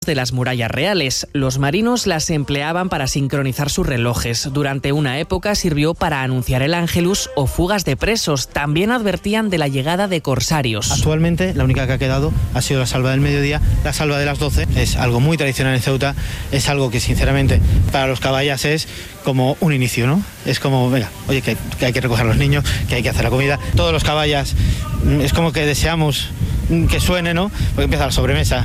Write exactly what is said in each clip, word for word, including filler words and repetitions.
de las murallas reales. Los marinos las empleaban para sincronizar sus relojes. Durante una época sirvió para anunciar el Ángelus o fugas de presos. También advertían de la llegada de corsarios. Actualmente la única que ha quedado ha sido la salva del mediodía. La salva de las doce es algo muy tradicional en Ceuta, es algo que sinceramente para los caballas es como un inicio, ¿no? Es como, venga, oye, que, que hay que recoger a los niños, que hay que hacer la comida. Todos los caballas es como que deseamos que suene, ¿no? Porque empieza la sobremesa.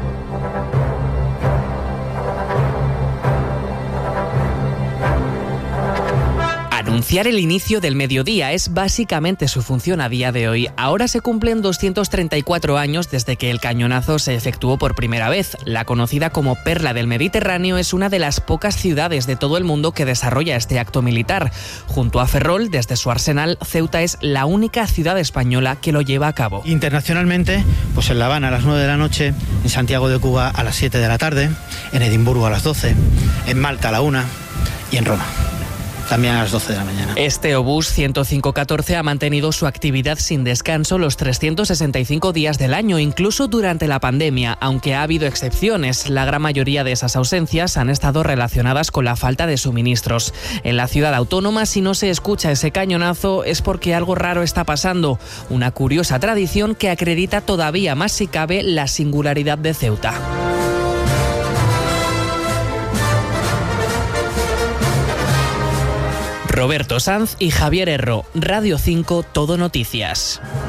Anunciar el inicio del mediodía es básicamente su función a día de hoy. Ahora se cumplen doscientos treinta y cuatro años desde que el cañonazo se efectuó por primera vez. La conocida como Perla del Mediterráneo es una de las pocas ciudades de todo el mundo que desarrolla este acto militar. Junto a Ferrol, desde su arsenal, Ceuta es la única ciudad española que lo lleva a cabo. Internacionalmente, pues en La Habana a las nueve de la noche, en Santiago de Cuba a las siete de la tarde, en Edimburgo a las doce, en Malta a la una y en Roma también a las doce de la mañana. Este obús ciento cinco catorce ha mantenido su actividad sin descanso los trescientos sesenta y cinco días del año, incluso durante la pandemia, aunque ha habido excepciones. La gran mayoría de esas ausencias han estado relacionadas con la falta de suministros. En la ciudad autónoma, si no se escucha ese cañonazo, es porque algo raro está pasando. Una curiosa tradición que acredita todavía más, si cabe, la singularidad de Ceuta. Roberto Sanz y Javier Erro, Radio cinco, Todo Noticias.